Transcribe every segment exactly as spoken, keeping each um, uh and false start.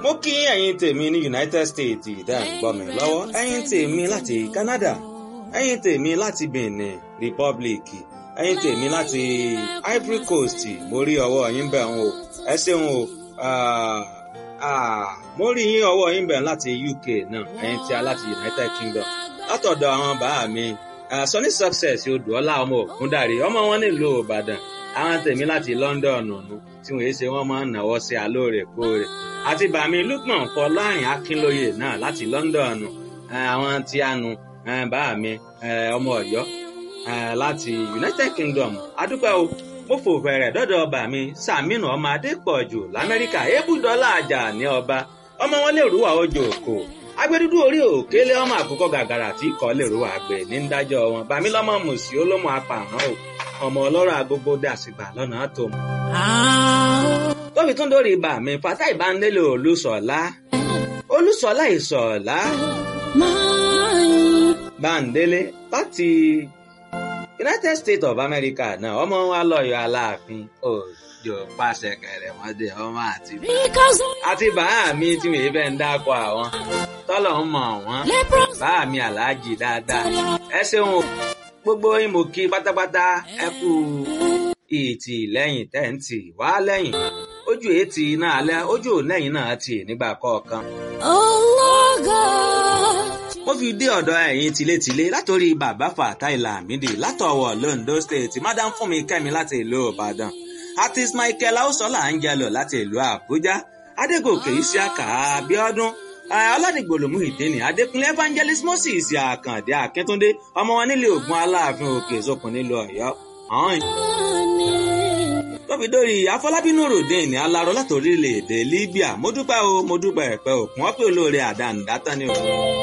mo kí ẹ̀yin tèmi ní United States dá ń gbọ́ mi lọ́wọ́, ẹ̀yin tèmi láti Canada, ẹ̀yin tèmi láti Benin Republic, ẹ̀yin tèmi láti Ivory Coast, mo rí ọwọ́ yín bẹ̀ ń o, ẹ ṣeun o. Mo rí yín ọwọ́ yín bẹ̀ láti U K náà, ẹ̀yin tí a láti United Kingdom, látọ̀dọ̀ àwọn bàá mi Sunny Success Odùọlá ọmọ Ògúndàrí, ọmọ wọn nílùú Ìbàdàn, àwọn tèmi láti London nù tí wọ́n ṣe wọ́n máa ń náwó sí alóòrèkóòrè, àti bàmí Lukman Fọlárin Akínlóye náà láti London, àwọn tí a nu bàmí ọmọ Ọ̀yọ́ láti United Kingdom. Adúpẹ́ o, mo fò fẹ̀rẹ̀ dọ́dọ̀ bàmí Sàmínú ọmọ Adépọ̀jù l'Amẹ́ríkà, Ébùdọ́lá àjà ní ọba, ọmọ wọn lè rúwà ojú òkò, agbẹdúdú orí òkèlè ọmọ àkókò gàgàrà tí kò lè rúwà àgbẹ̀ ní dájọ́ wọn. Bàmí lọ́mọ mùsí olómọ apààrọ̀ o, ọmọ ọlọ́rọ̀ agogo dàsìgbà lọ́nà tó mọ̀. Tóbi tún dórí bàmí Fatai Bandele Olúṣọlá Olúṣọlá Ìṣọ̀lá Bandele láti United States of America náà, ọmọ wa lọ́yọ̀ Aláàfin òjò pàṣẹ kẹrẹ wọn dé ọmọ àti àti bàá mi tí mi fẹ́ ń dákọ̀ àwọn tọ́lọ̀ ń mọ̀ wọ́n, bàá mi aláàjì dáadáa, ẹ ṣeun gbogbo yín mo kí pátápátá, ẹ kú ìtì lẹ́yìn tẹ́ǹtì wá lẹ́yìn, ojú ètì iná alẹ́ ojú lẹ́yìn náà ti nígbà kọ̀ọ̀kan. Mo fi dé ọ̀dọ̀ ẹ̀yin tilétilé látòrí bàbá Fatai Lamidi látọ̀wọ̀ Londo State, Madam Fúnmi Kẹ́mi láti ìlú Ìbàdàn, artist Michael Ausola Angelo láti ìlú Àbújá, Adégòkè Isiaka Abíọ́dún, Ọládìgbòlòmú ìdíni Adékúnlé Evangelist Moses Àkàndé Akíntúndé, ọmọ wọn nílé Ògùn Aláàfin Òkè Ìsokùn nílùú Ọ̀yọ́. Tó fi dórí Afọlábí Nurudeen ní Aláró láti orílẹ̀-èdè Libya, mo dúpẹ́ o, mo dúpẹ́ ẹ̀pẹ́ òkun ọ́pẹ́ olóore àdáǹdátán ni o.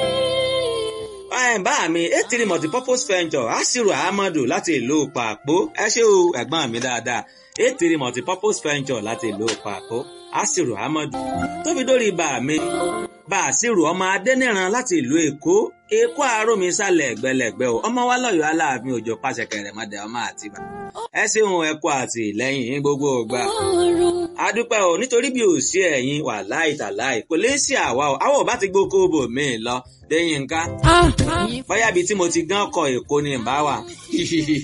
Bá mi etiri multipurpose venture Asiru Ahmadu láti ìlú Pàpó, ẹ ṣé o ẹ̀gbọ́n mi dáadáa, etiri multipurpose venture láti ìlú Pàpó Asiru Ahmadu. Tó fi dórí bá mi bá Asiru ọmọ Adéníran láti ìlú Èkó, Èkó àrómi sálẹ̀ ẹ̀gbẹ́lẹ̀gbẹ́ o, ọmọ wa lọ́yọ̀ Aláàfin òjò pàṣẹ kẹrẹ̀mọdé ọmọ Àtìbà, ẹ ṣeun ẹ kú àtìlẹ́yìn gbogbo ìgbà. Adúpẹ́ o, nítorí bí ò sí ẹ̀yin wàláì tàláì kò lè sí àwa o, àwọn ò bá ti gbókó bò mí lọ Déyìnká, bóyá ibi tí mo ti gán kọ Èkó ni ìbá wà.